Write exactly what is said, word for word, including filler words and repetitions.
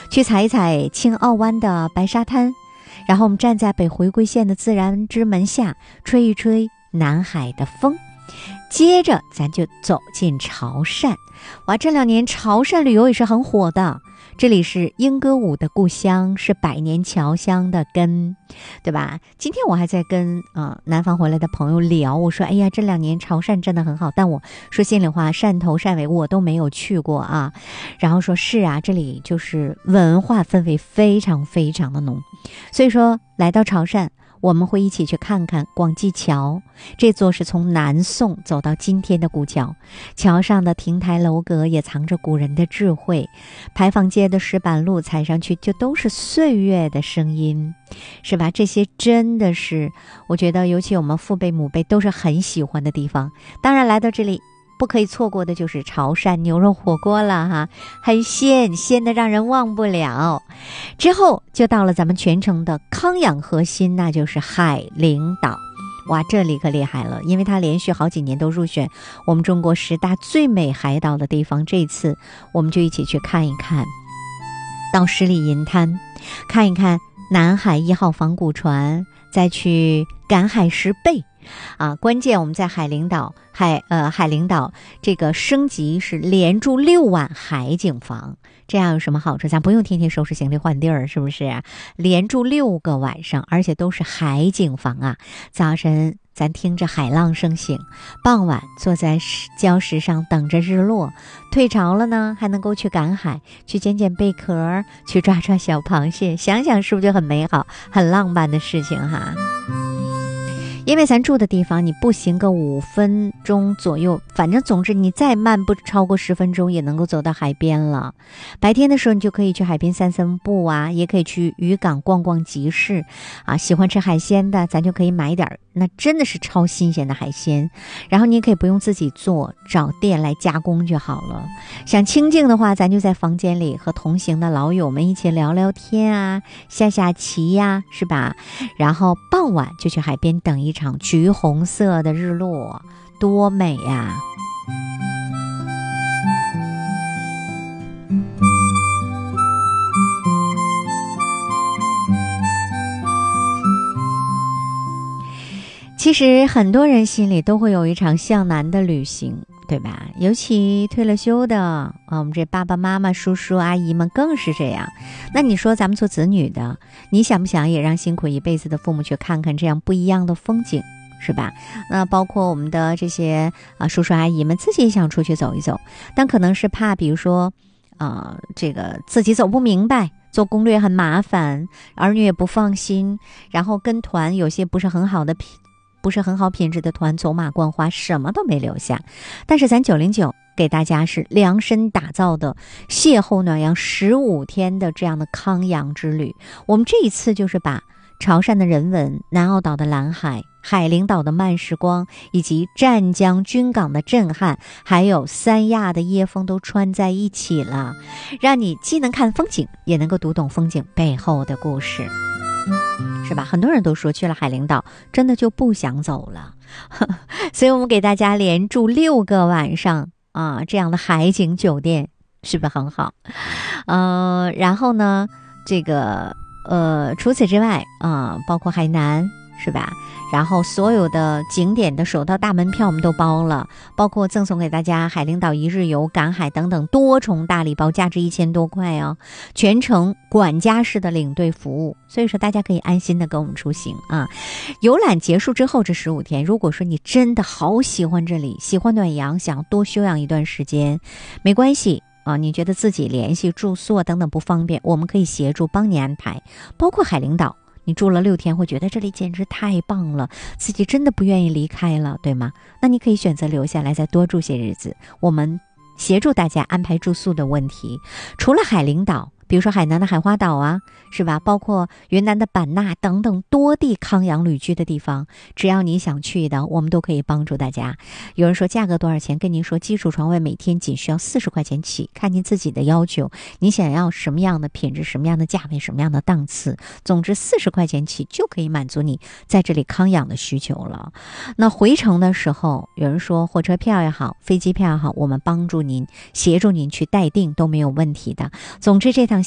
去踩一踩青澳湾的白沙滩，然后我们站在北回归线的自然之门下，吹一吹南海的风。接着咱就走进潮汕。哇，这两年潮汕旅游也是很火的，这里是莺歌舞的故乡，是百年侨乡的根，对吧？今天我还在跟呃南方回来的朋友聊，我说哎呀，这两年潮汕真的很好，但我说心里话，汕头汕尾我都没有去过啊。然后说是啊，这里就是文化氛围非常非常的浓，所以说来到潮汕，我们会一起去看看广济桥，这座是从南宋走到今天的古桥，桥上的亭台楼阁也藏着古人的智慧，牌坊街的石板路踩上去就都是岁月的声音，是吧？这些真的是我觉得尤其我们父辈母辈都是很喜欢的地方。当然来到这里不可以错过的就是潮汕牛肉火锅了哈，很鲜，鲜的让人忘不了。之后就到了咱们全程的康养核心，那就是海陵岛。哇，这里可厉害了，因为它连续好几年都入选我们中国十大最美海岛的地方。这一次我们就一起去看一看，到十里银滩看一看南海一号仿古船，再去赶海石贝啊，关键我们在海陵岛海呃海陵岛这个升级是连住六晚海景房，这样有什么好处？咱不用天天收拾行李换地儿，是不是？连住六个晚上，而且都是海景房啊。早晨咱听着海浪声醒，傍晚坐在礁石上等着日落，退潮了呢还能够去赶海，去捡捡贝壳，去抓抓小螃蟹，想想是不是就很美好很浪漫的事情哈？因为咱住的地方你步行个五分钟左右，反正总之你再慢不超过十分钟也能够走到海边了。白天的时候你就可以去海边散散步啊，也可以去渔港逛逛集市啊。喜欢吃海鲜的咱就可以买点那真的是超新鲜的海鲜，然后你也可以不用自己做，找店来加工就好了。想清静的话，咱就在房间里和同行的老友们一起聊聊天啊，下下棋呀、啊，是吧？然后傍晚就去海边等一场橘红色的日落，多美呀！其实很多人心里都会有一场向南的旅行，对吧？尤其退了休的啊，我们这爸爸妈妈、叔叔阿姨们更是这样。那你说咱们做子女的，你想不想也让辛苦一辈子的父母去看看这样不一样的风景，是吧？那包括我们的这些啊叔叔阿姨们自己也想出去走一走，但可能是怕比如说啊、呃、这个自己走不明白，做攻略很麻烦，儿女也不放心，然后跟团有些不是很好的品不是很好品质的团，走马观花，什么都没留下。但是咱九零九给大家是量身打造的邂逅暖阳十五天的这样的康养之旅。我们这一次就是把潮汕的人文、南澳岛的蓝海、海陵岛的慢时光，以及湛江军港的震撼，还有三亚的椰风都穿在一起了，让你既能看风景，也能够读懂风景背后的故事，是吧？很多人都说去了海陵岛真的就不想走了所以我们给大家连住六个晚上啊，这样的海景酒店是不是很好？呃，然后呢这个呃，除此之外啊、呃，包括海南，是吧？然后所有的景点的首到大门票我们都包了，包括赠送给大家海陵岛一日游、赶海等等多重大礼包，价值一千多块哦，全程管家式的领队服务，所以说大家可以安心的跟我们出行啊。游览结束之后这十五天，如果说你真的好喜欢这里，喜欢暖阳，想要多休养一段时间，没关系啊，你觉得自己联系住宿等等不方便，我们可以协助帮你安排，包括海陵岛。你住了六天会觉得这里简直太棒了，自己真的不愿意离开了，对吗？那你可以选择留下来再多住些日子，我们协助大家安排住宿的问题。除了海陵岛，比如说海南的海花岛啊，是吧？包括云南的版纳等等多地康养旅居的地方，只要你想去的，我们都可以帮助大家。有人说价格多少钱，跟您说基础床位每天仅需要四十块钱起，看您自己的要求，你想要什么样的品质，什么样的价位，什么样的档次，总之四十块钱起就可以满足你在这里康养的需求了。那回程的时候，有人说火车票也好，飞机票也好，我们帮助您协助您去待定都没有问题的。总之这趟